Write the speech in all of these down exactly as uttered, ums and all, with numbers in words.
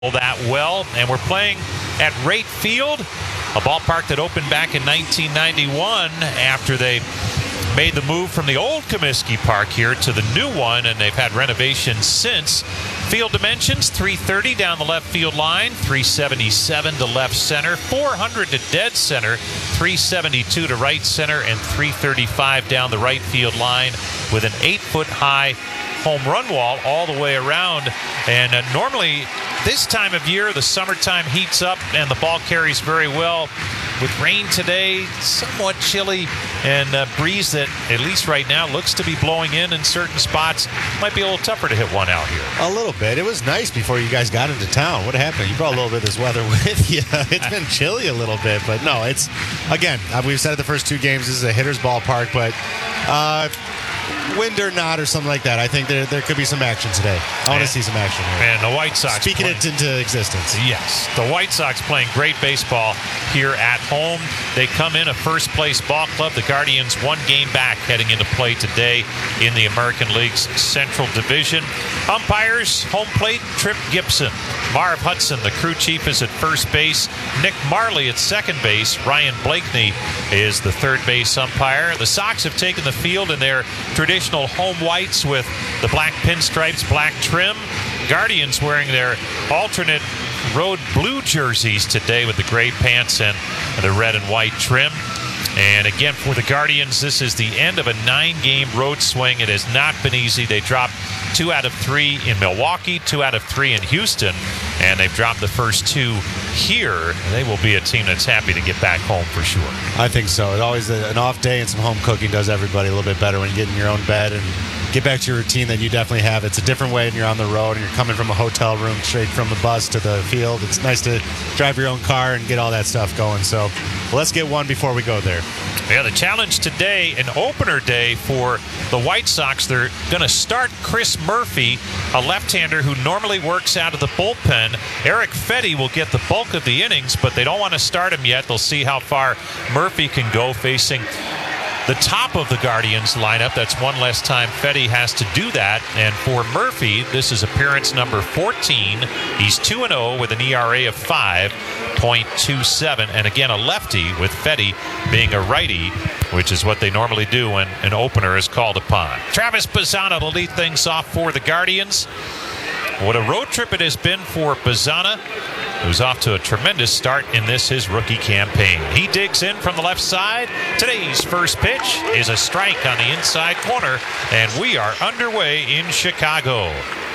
that well, and we're playing at Rate Field, a ballpark that opened back in nineteen ninety-one after they made the move from the old Comiskey Park here to the new one, and they've had renovations since. Field dimensions, three thirty down the left field line, three seventy-seven to left center, four hundred to dead center, three seventy-two to right center, and three thirty-five down the right field line with an eight-foot high home run wall all the way around. And uh, normally this time of year, the summertime heats up and the ball carries very well. With rain today, somewhat chilly, and a breeze that, at least right now, looks to be blowing in in certain spots. Might be a little tougher to hit one out here. A little bit. It was nice before you guys got into town. What happened? You brought a little bit of this weather with you. It's been chilly a little bit, but no, it's, again, we've said it the first two games, this is a hitter's ballpark, but uh, wind or not or something like that, I think there there could be some action today. I want to see some action here. And the White Sox speaking playing, it into existence. Yes, the White Sox playing great baseball here at home. They come in a first-place ball club. The Guardians one game back heading into play today in the American League's Central Division. Umpires, home plate, Trip Gibson. Marv Hudson, the crew chief, is at first base. Nick Marley at second base. Ryan Blakeney is the third base umpire. The Sox have taken the field in their traditional home whites with the black pinstripes, black trim. Guardians wearing their alternate road blue jerseys today with the gray pants and the red and white trim. And again, for the Guardians, this is the end of a nine-game road swing. It has not been easy. They dropped two out of three in Milwaukee, two out of three in Houston, and they've dropped the first two here. They will be a team that's happy to get back home for sure. I think so. It always an off day and some home cooking does everybody a little bit better when you get in your own bed and get back to your routine that you definitely have. It's a different way when you're on the road and you're coming from a hotel room straight from the bus to the field. It's nice to drive your own car and get all that stuff going. So well, let's get one before we go there. Yeah, the challenge today, an opener day for the White Sox. They're going to start Chris Murphy, a left-hander who normally works out of the bullpen. Eric Fetty will get the bulk of the innings, but they don't want to start him yet. They'll see how far Murphy can go facing the top of the Guardians lineup. That's one less time Fetty has to do that. And for Murphy, this is appearance number fourteen. He's two and oh with an E R A of five point two seven. And again, a lefty with Fetty being a righty, which is what they normally do when an opener is called upon. Travis Bazzana will lead things off for the Guardians. What a road trip it has been for Bazzana, who's off to a tremendous start in this, his rookie campaign. He digs in from the left side. Today's first pitch is a strike on the inside corner, and we are underway in Chicago.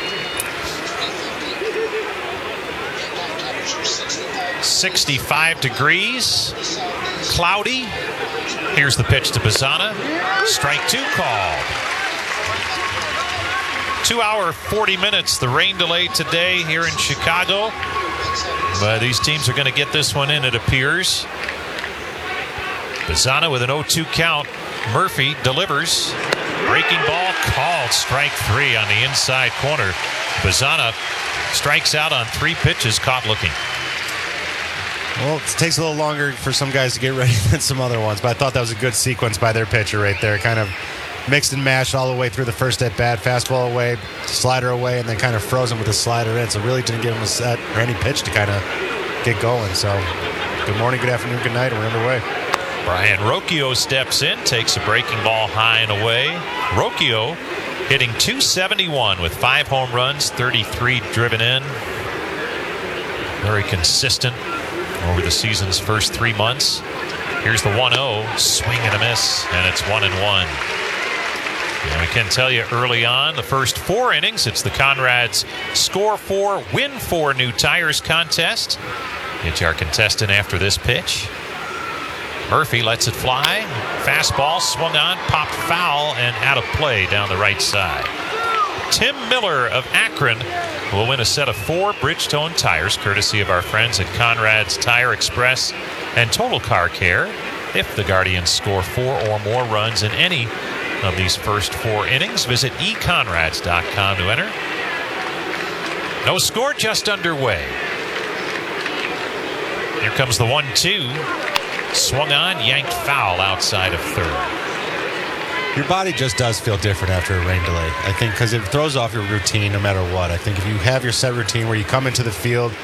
sixty-five degrees, cloudy. Here's the pitch to Bazzana. Strike two called. Two hour, forty minutes, the rain delay today here in Chicago. But these teams are going to get this one in, it appears. Bazzana with an oh two count. Murphy delivers. Breaking ball called. Strike three on the inside corner. Bazzana strikes out on three pitches caught looking. Well, it takes a little longer for some guys to get ready than some other ones, but I thought that was a good sequence by their pitcher right there. Kind of mixed and mashed all the way through the first at bat. Fastball away, slider away, and then kind of frozen with the slider in. So really didn't give him a set or any pitch to kind of get going. So good morning, good afternoon, good night, and we're underway. Brian Rocchio steps in, takes a breaking ball high and away. Rocchio hitting two seventy-one with five home runs, thirty-three driven in. Very consistent over the season's first three months. Here's the one oh, swing and a miss, and it's one and one. And we can tell you early on, the first four innings, it's the Conrad's Score Four, Win Four New Tires contest. Get our contestant after this pitch. Murphy lets it fly. Fastball swung on, popped foul, and out of play down the right side. Tim Miller of Akron will win a set of four Bridgestone tires, courtesy of our friends at Conrad's Tire Express and Total Car Care, if the Guardians score four or more runs in any of these first four innings. Visit e conrads dot com to enter. No score, just underway. Here comes the one two. Swung on, yanked foul outside of third. Your body just does feel different after a rain delay. I think because it throws off your routine no matter what. I think if you have your set routine where you come into the field,